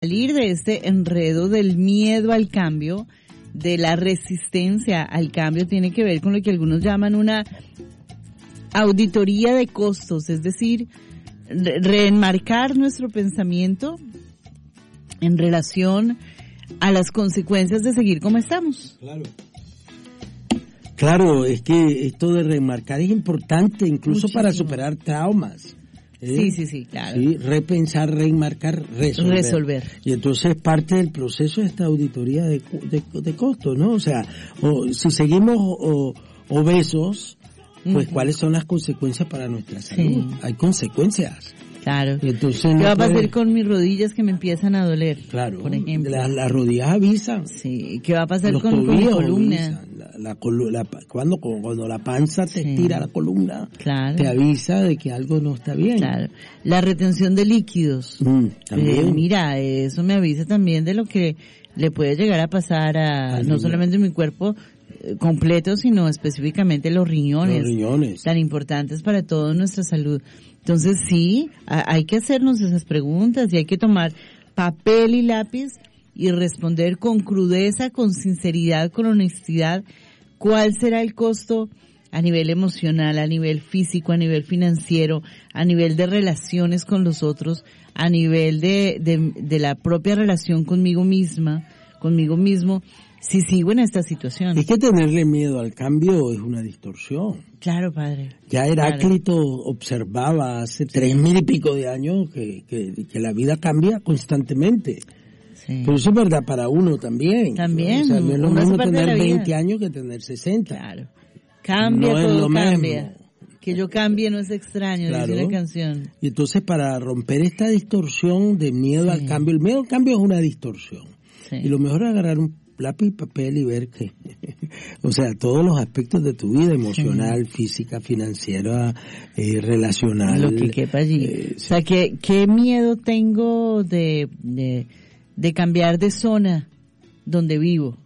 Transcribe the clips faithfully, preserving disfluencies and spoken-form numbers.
salir de este enredo del miedo al cambio, de la resistencia al cambio, tiene que ver con lo que algunos llaman una auditoría de costos, es decir, re- reenmarcar nuestro pensamiento en relación a las consecuencias de seguir como estamos. Claro. Claro, es que esto de remarcar es importante, incluso Muchísimo. para superar traumas. ¿eh? Sí, sí, sí, claro. Sí, repensar, remarcar, resolver. Resolver. Y entonces parte del proceso de esta auditoría de, de, de costos, ¿no? O sea, o, si seguimos o, obesos, pues uh-huh. ¿cuáles son las consecuencias para nuestra salud? Sí. Hay consecuencias. Claro. Entonces, ¿Qué no va a puede... pasar con mis rodillas que me empiezan a doler? Claro. Por ejemplo. Las la rodillas avisan. Sí. ¿Qué va a pasar Los con, con mi columna? Avisan. La, la, la, cuando, cuando la panza te sí. estira la columna, claro. te avisa de que algo no está bien. Claro. La retención de líquidos. Mm, también. Eh, mira, eso me avisa también de lo que le puede llegar a pasar a Ay, no solamente mi cuerpo completo, sino específicamente los riñones. Los riñones. Tan importantes para toda nuestra salud. Entonces sí, hay que hacernos esas preguntas y hay que tomar papel y lápiz y responder con crudeza, con sinceridad, con honestidad, cuál será el costo a nivel emocional, a nivel físico, a nivel financiero, a nivel de relaciones con los otros, a nivel de, de, de la propia relación conmigo misma, conmigo mismo, si sigo en esta situación. Es que tenerle miedo al cambio es una distorsión. Claro, padre. Ya Heráclito claro. observaba hace tres mil y pico de años que, que, que la vida cambia constantemente. Sí. Pero eso es verdad para uno también. También. O sea, no es lo mismo tener veinte años que tener sesenta. Claro. Cambia, no todo cambia. Mismo. Que yo cambie no es extraño, claro. dice la canción. Y entonces para romper esta distorsión de miedo sí. al cambio, el miedo al cambio es una distorsión. Sí. Y lo mejor es agarrar un lápiz y papel y ver que, o sea, todos los aspectos de tu vida, emocional, sí. física, financiera, eh, relacional. Lo que quepa allí. Eh, o sea, ¿qué, qué miedo tengo de, de, de cambiar de zona donde vivo?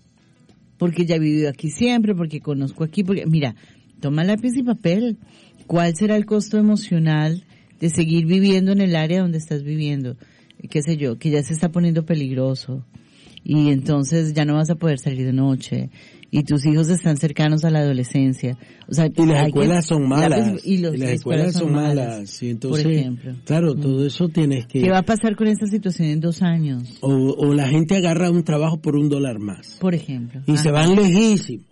Porque ya he vivido aquí siempre, porque conozco aquí, porque, mira, toma lápiz y papel. ¿Cuál será el costo emocional de seguir viviendo en el área donde estás viviendo? Qué sé yo, que ya se está poniendo peligroso. Y entonces ya no vas a poder salir de noche y tus hijos están cercanos a la adolescencia, o sea, y las escuelas que, son malas y, los, y las escuelas son malas y entonces por ejemplo claro todo eso tienes que ¿qué va a pasar con esta situación en dos años? O, o la gente agarra un trabajo por un dólar más, por ejemplo, y ajá. se van lejísimos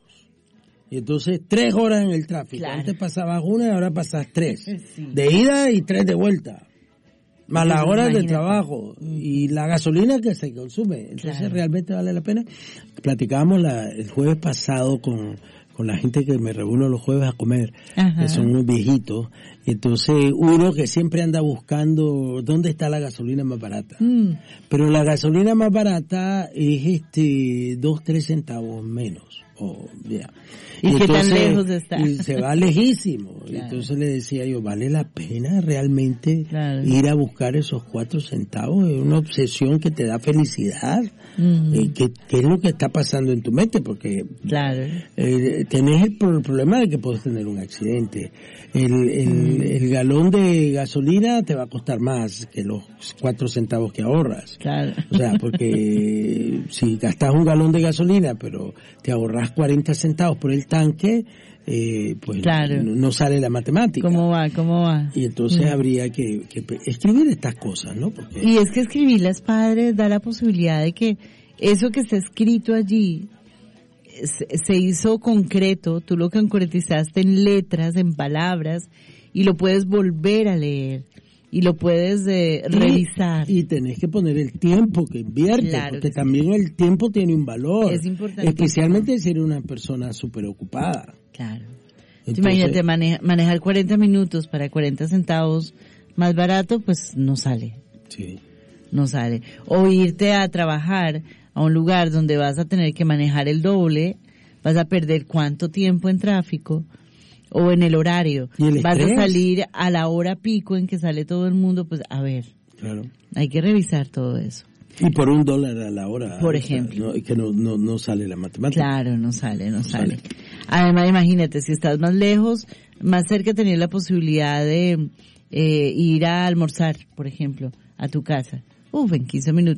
y entonces tres horas en el tráfico, claro. antes pasabas una y ahora pasas tres sí. de ida y tres de vuelta. Más las horas imagínate. de trabajo y la gasolina que se consume. Entonces claro. realmente vale la pena. Platicábamos la, el jueves pasado con, con la gente que me reúno los jueves a comer, Ajá. que son unos viejitos. Entonces uno que siempre anda buscando dónde está la gasolina más barata. Mm. Pero la gasolina más barata es este dos, tres centavos menos. Oh, yeah. ¿Y, ¿Y qué entonces, tan lejos está? Y se va lejísimo. Claro. Entonces le decía yo, ¿vale la pena realmente claro. ir a buscar esos cuatro centavos? Es una obsesión que te da felicidad. Mm. Eh, ¿qué, ¿Qué es lo que está pasando en tu mente? Porque claro. eh, tenés el, el problema de que puedes tener un accidente. El, el, mm. el galón de gasolina te va a costar más que los cuatro centavos que ahorras. Claro. O sea, porque si gastas un galón de gasolina, pero te ahorras cuarenta centavos por el tanque, eh, pues claro. no, no sale la matemática. ¿Cómo va? ¿Cómo va? Y entonces mm. habría que, que escribir estas cosas, ¿no? Porque... Y es que escribirlas, padres, da la posibilidad de que eso que está escrito allí se, se hizo concreto, tú lo concretizaste en letras, en palabras, y lo puedes volver a leer. Y lo puedes eh, y, revisar. Y tenés que poner el tiempo que inviertes, claro porque que también sí. el tiempo tiene un valor. Es importante. Especialmente si eres una persona súper ocupada. Claro. Entonces, imagínate, maneja, manejar cuarenta minutos para cuarenta centavos más barato, pues no sale. Sí. No sale. O irte a trabajar a un lugar donde vas a tener que manejar el doble, vas a perder cuánto tiempo en tráfico. O en el horario. ¿Y el vas estrés? A salir a la hora pico en que sale todo el mundo, pues a ver. Claro. Hay que revisar todo eso. Y por un dólar a la hora. Por ejemplo. ¿no? Que no, no, no sale la matemática. Claro, no sale, no, no sale. sale. Además, imagínate, si estás más lejos, más cerca tener la posibilidad de eh, ir a almorzar, por ejemplo, a tu casa. Uf, en quince minutos.